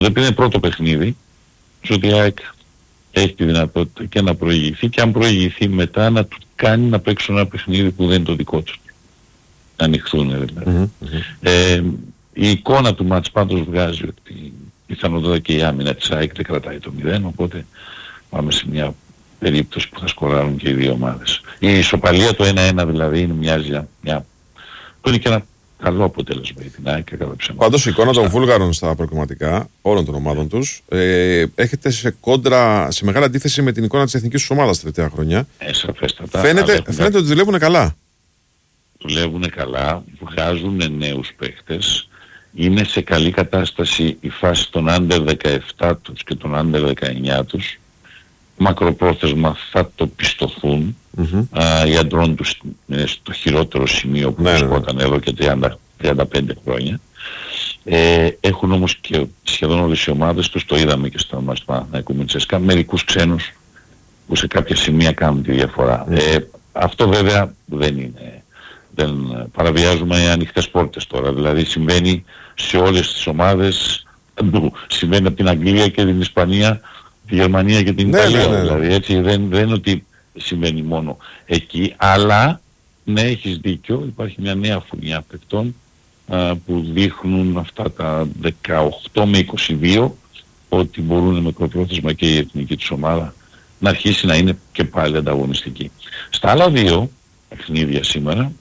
επειδή είναι πρώτο παιχνίδι, ότι η ΑΕΚ έχει τη δυνατότητα και να προηγηθεί και αν προηγηθεί μετά να του κάνει να παίξουν ένα παιχνίδι που δεν είναι το δικό του. Να ανοιχθούν δηλαδή. Η εικόνα του μάτς πάντως βγάζει ότι πιθανότατα και η άμυνα της ΑΕΚ δεν κρατάει το 0, οπότε πάμε σε μια περίπτωση που θα σκοράρουν και οι δύο ομάδες. Η ισοπαλία το 1-1 δηλαδή μοιάζει που είναι και ένα καλό αποτέλεσμα για την ΑΕΚ. Πάντως η εικόνα των Βούλγαρων στα προκριματικά όλων των ομάδων τους έχετε σε κόντρα, σε μεγάλη αντίθεση με την εικόνα της εθνικής τους ομάδας τα τελευταία χρόνια. Σαφέστατα. Φαίνεται ότι δουλεύουν καλά. Δουλεύουν καλά, βγάζουν νέους παίχτες. Είναι σε καλή κατάσταση η φάση των Under 17 τους και των Under 19 τους. Μακροπρόθεσμα θα το πιστωθούν. Οι αντρών τους είναι στο χειρότερο σημείο που βρισκόταν εδώ και 35 χρόνια. Έχουν όμως και σχεδόν όλες οι ομάδες τους, το είδαμε και στο μας του Παναθηναϊκού με Τσέσκα, μερικούς ξένους που σε κάποια σημεία κάνουν τη διαφορά. Αυτό βέβαια δεν είναι. Δεν παραβιάζουμε ανοιχτές πόρτες τώρα, δηλαδή συμβαίνει σε όλες τις ομάδες, συμβαίνει από την Αγγλία και την Ισπανία, τη Γερμανία και την Ιταλία, δηλαδή έτσι δεν είναι ότι συμβαίνει μόνο εκεί, αλλά ναι, έχεις δίκιο, υπάρχει μια νέα φουνιά παικτών που δείχνουν αυτά τα 18 με 22 ότι μπορούν με μικροπρόθεσμα και η εθνική τους ομάδα να αρχίσει να είναι και πάλι ανταγωνιστική. Στα άλλα δύο παιχνίδια σήμερα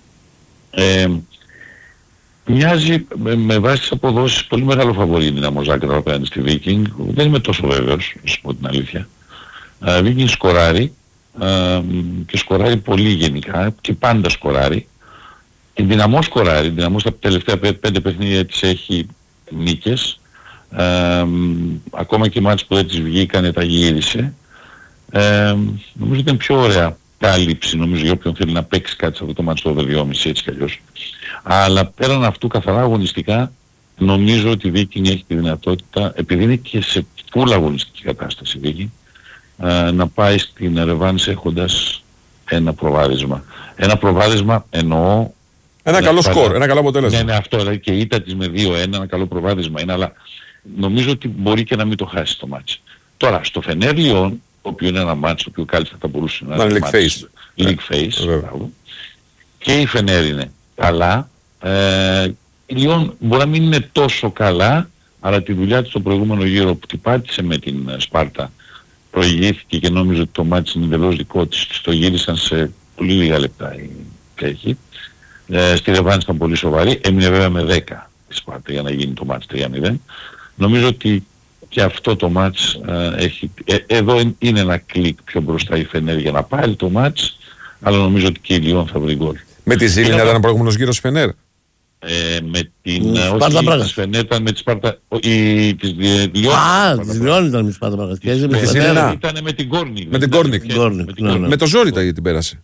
μοιάζει με βάση τις αποδόσεις πολύ μεγάλο φαβορί η Δυναμό Ζάγκρεπ απέναντι στη Viking. Δεν είμαι τόσο βέβαιος, να σου πω την αλήθεια. Viking σκοράρει και σκοράρει πολύ γενικά και πάντα σκοράρει. Η Δυναμό σκοράρει. Η Δυναμό στα τελευταία 5 παιχνίδια της έχει νίκες. Ακόμα και οι μάτς που δεν της βγήκανε τα γύρισε. Νομίζω ότι είναι πιο ωραία κάλυψη, νομίζω, για όποιον θέλει να παίξει κάτι σε αυτό το μάτς το 2,5 έτσι κι αλλιώς. Αλλά πέραν αυτού καθαρά αγωνιστικά νομίζω ότι η Viking έχει τη δυνατότητα, επειδή είναι και σε full αγωνιστική κατάσταση η Viking, να πάει στην ρεβάνς έχοντας ένα προβάδισμα. Ένα προβάδισμα εννοώ... Ένα καλό σκορ, ένα καλό αποτέλεσμα. Ναι, αυτό, δηλαδή και η ήττα της με 2-1, ένα καλό προβάδισμα είναι, αλλά νομίζω ότι μπορεί και να μην το χάσει το μάτς. Τώρα, στο Φενέρ Λιόν, το οποίο είναι ένα μάτς, το οποίο κάλλιστα θα μπορούσε να είναι League Face, και η Φενέρ είναι καλά. Η Λιόν μπορεί να μην είναι τόσο καλά, αλλά τη δουλειά της στο προηγούμενο γύρο που την πάτησε με την Σπάρτα προηγήθηκε και νόμιζε ότι το μάτς είναι εντελώς δικό της. Το γύρισαν σε πολύ λίγα λεπτά η Κέχη. Στη ρεβάνς ήταν πολύ σοβαρή. Έμεινε βέβαια με 10 η Σπάρτα για να γίνει το μάτς 3-0. Νομίζω ότι και αυτό το μάτς έχει... εδώ είναι ένα κλικ πιο μπροστά η Φενέρ για να πάρει το μάτς, αλλά νομίζω ότι και η Λιόν θα βρει γκολ. Με τη Ζήλινα ήταν ο προηγούμενος γύρος Φενέρ. Με την... όχι, της Φενέρ ήταν με τη Σπάρτα... της Λιόν. Της Λιόν ήταν με τη Σπάρτα Πράγμα. Τη Ζήλινα ήταν με την Κόρνικ. Με την Κόρνικ. Με το ζόρι την πέρασε.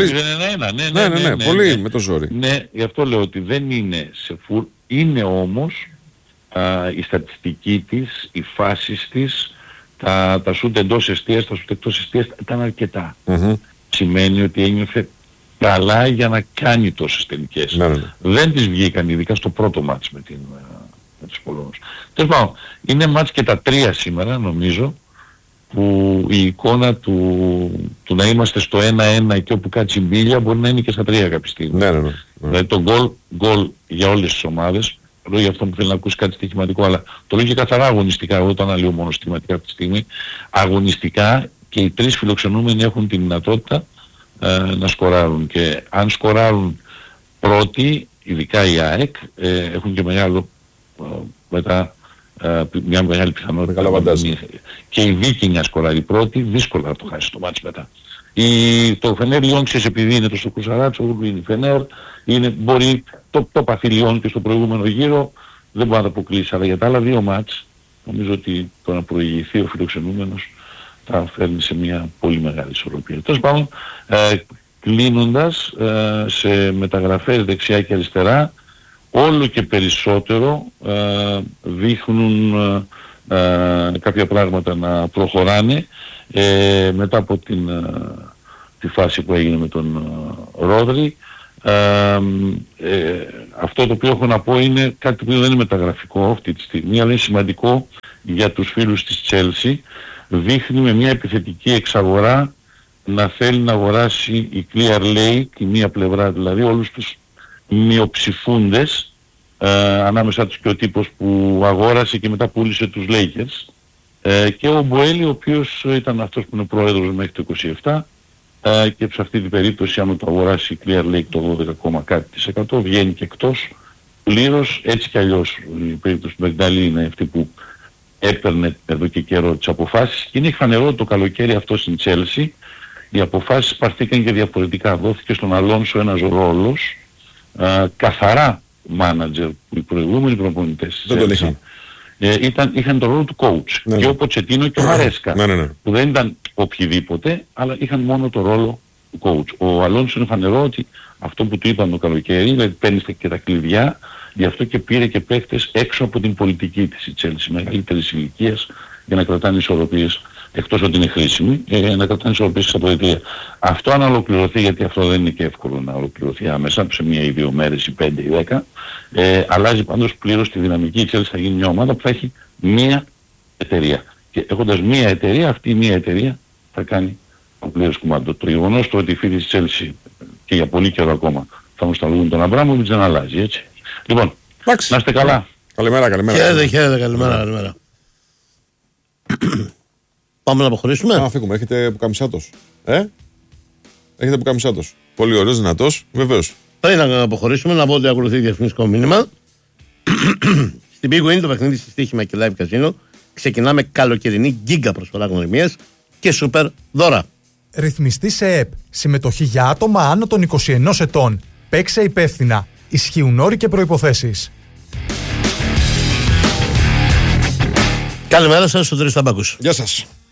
Ναι, πολύ με το ζόρι. Ναι, γι' αυτό λέω ότι δεν είναι σε φουρ, είναι όμως η στατιστική της, οι φάσεις της, τα σούτ εντός εστίας, τα σούτ εκτός εστίας ήταν αρκετά. Σημαίνει ότι ένιωθε καλά για να κάνει τόσες τελικές. Δεν τις βγήκαν, ειδικά στο πρώτο μάτς με τους Πολώνους. Τέλος πάντων, είναι μάτς και τα 3 σήμερα νομίζω, που η εικόνα του να είμαστε στο 1-1 και όπου κάτσει μπίλια μπορεί να είναι και στα 3 κάποια στιγμή. Δηλαδή το γκολ για όλες τις ομάδες, λέω για αυτό που θέλει να ακούσει κάτι στοιχηματικό, αλλά το λέω και καθαρά αγωνιστικά, εγώ το αναλύω μόνο στοιχηματικά αυτή τη στιγμή. Αγωνιστικά και οι 3 φιλοξενούμενοι έχουν τη δυνατότητα να σκοράρουν, και αν σκοράρουν πρώτοι, ειδικά οι ΑΕΚ, έχουν και μεγάλο μετά μια μεγάλη πιθανότητα. Και η Viking να σκοράρει πρώτη, δύσκολα να το χάσει το μάτς μετά. Το Φενέρ Λιόν, επειδή είναι το στο Κουσαράτσο, είναι η Φενέρ, μπορεί το παθή Λιόν και στο προηγούμενο γύρο, δεν μπορεί να το αποκλείσει, αλλά για τα άλλα 2 μάτς νομίζω ότι το να προηγηθεί ο φιλοξενούμενος θα φέρνει σε μια πολύ μεγάλη ισορροπία. Τέλος πάντων, κλείνοντας, σε μεταγραφές δεξιά και αριστερά, όλο και περισσότερο δείχνουν κάποια πράγματα να προχωράνε μετά από τη φάση που έγινε με τον Ρόδρυ. Αυτό το οποίο έχω να πω είναι κάτι που δεν είναι μεταγραφικό αυτή τη στιγμή, αλλά είναι σημαντικό για τους φίλους της Chelsea. Δείχνει με μια επιθετική εξαγορά να θέλει να αγοράσει η Clear Lake, τη μία πλευρά δηλαδή, όλους τους μειοψηφούντες, ανάμεσα τους και ο τύπος που αγόρασε και μετά πούλησε τους Lakers, και ο Μποέλη, ο οποίος ήταν αυτός που είναι πρόεδρος μέχρι το 27, και σε αυτή την περίπτωση αν το αγοράσει η Clear Lake το 12,1% βγαίνει και εκτός πλήρως. Έτσι κι αλλιώς η περίπτωση του Μπεγνταλή είναι αυτή που έπαιρνε εδώ και καιρό τις αποφάσεις, και είναι φανερό το καλοκαίρι αυτό στην Chelsea. Οι αποφάσεις πάρθηκαν και διαφορετικά. Δόθηκε στον Αλόνσο ένας ρόλος καθαρά manager που οι προηγούμενοι προπονητές δεν τον είχαν. Είχαν τον ρόλο του coach. Ναι, και ο Ποτσετίνο και ο Μαρέσκα, ναι. που δεν ήταν οποιοδήποτε, αλλά είχαν μόνο το ρόλο του coach. Ο Αλόνσο είναι φανερό ότι αυτό που του είπαν το καλοκαίρι, δηλαδή παίρνει και τα κλειδιά, γι' αυτό και πήρε και παίκτες έξω από την πολιτική της η Chelsea, μεγαλύτερης ηλικίας, για να κρατάνε ισορροπίες, εκτός ότι είναι χρήσιμη, να κρατάνε ισορροπίες στα αποδυτήρια. Αυτό αν ολοκληρωθεί, γιατί αυτό δεν είναι και εύκολο να ολοκληρωθεί άμεσα, σε μία ή 2 μέρες ή 5 ή 10, αλλάζει πάντως πλήρως τη δυναμική. Η Chelsea θα γίνει μια ομάδα που θα έχει μία εταιρεία. Και έχοντας μία εταιρεία, αυτή η μία εταιρεία θα κάνει το πλήρως κουμάντο. Το γεγονός το ότι οι φίλοι της Chelsea και για πολύ καιρό ακόμα θα μου σταλούν τον Αμπράμοβιτς δεν αλλάζει, έτσι. Λοιπόν, να είστε καλά. Καλημέρα. Χαίρετε, καλημέρα. Πάμε να αποχωρήσουμε. Να φύγουμε, έχετε πουκαμισάτος. Έχετε πουκαμισάτος. Πολύ ωραίος, δυνατός, βεβαίως. Πριν να αποχωρήσουμε, να πω ότι ακολουθεί διαφημιστικό μήνυμα. Στην Big Win, το παιχνίδι στη στοίχημα και live casino, ξεκινάμε καλοκαιρινή γίγκα προσφορά γνωριμίας και super δώρα. Ρυθμιστή σε ΕΠ. Συμμετοχή για άτομα άνω των 21 ετών. Παίξε υπεύθυνα. Ισχύουν όροι και προϋποθέσεις. Καλημέρα σας, ο Τρεις Ταμπάκους. Γεια σας.